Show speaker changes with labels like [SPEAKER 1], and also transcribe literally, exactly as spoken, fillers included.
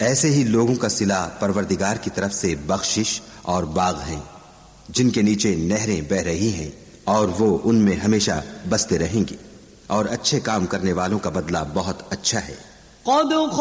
[SPEAKER 1] ऐसे ही लोगों का सिला परवरदिगार की तरफ से बख्शिश और बाग हैं, जिनके नीचे नहरें बह रही हैं और वो उनमें हमेशा बसते रहेंगी, और अच्छे काम करने वालों का बदला बहुत अच्छा है।